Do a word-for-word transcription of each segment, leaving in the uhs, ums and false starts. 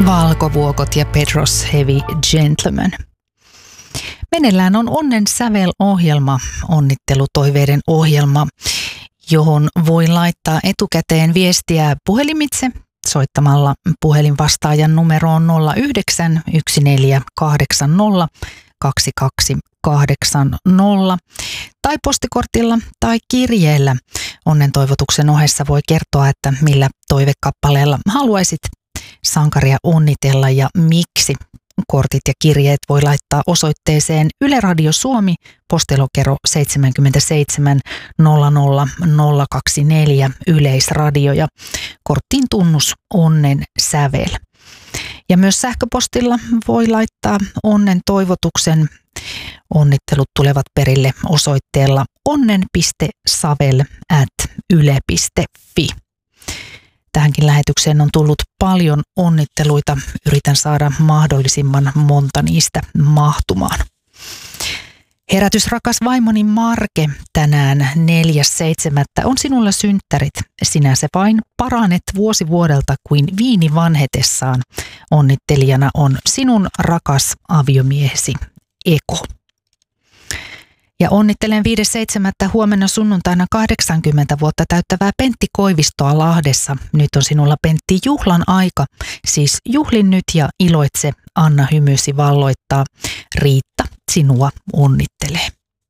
Valkovuokot ja Pedro's Heavy Gentleman. Meneillään on Onnen sävel-ohjelma, onnittelutoiveiden ohjelma, johon voi laittaa etukäteen viestiä puhelimitse soittamalla puhelinvastaajan numeroon nolla yhdeksän yksi neljä kahdeksan nolla kaksi kaksi kahdeksan nolla tai postikortilla tai kirjeellä. Onnen toivotuksen ohessa voi kertoa, että millä toivekappaleella haluaisit sankaria onnitella ja miksi. Kortit ja kirjeet voi laittaa osoitteeseen Yle Radio Suomi, postilokero seitsemänkymmentäseitsemän nolla nolla nolla kaksikymmentäneljä Yleisradio ja korttiin tunnus Onnen sävel. Ja myös sähköpostilla voi laittaa onnen toivotuksen. Onnittelut tulevat perille osoitteella onnen piste savel ät yle piste fi. Tähänkin lähetykseen on tullut paljon onnitteluita. Yritän saada mahdollisimman monta niistä mahtumaan. Herätys rakas vaimoni Marke, tänään neljäs seitsemättä on sinulla synttärit. Sinä se vain paranet vuosi vuodelta kuin viini vanhetessaan. Onnittelijana on sinun rakas aviomiehesi Eko. Ja onnittelen viides seitsemättä huomenna sunnuntaina kahdeksankymmentä vuotta täyttävää Pentti Koivistoa Lahdessa. Nyt on sinulla, Pentti, juhlan aika. Siis juhlin nyt ja iloitse, anna hymysi valloittaa. Riitta sinua onnittelee.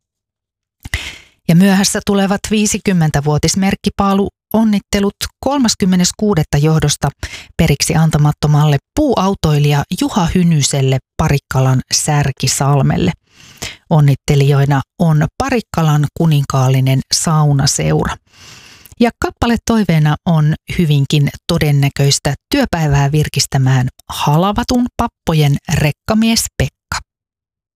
Ja myöhässä tulevat viisikymmentävuotismerkkipaalu onnittelut kolmaskymmeneskuudes johdosta periksi antamattomalle puuautoilija Juha Hynyselle Parikkalan Särkisalmelle. Onnittelijoina on Parikkalan kuninkaallinen saunaseura. Ja kappale toiveena on hyvinkin todennäköistä työpäivää virkistämään Halavatun pappojen rekkamies Pekka.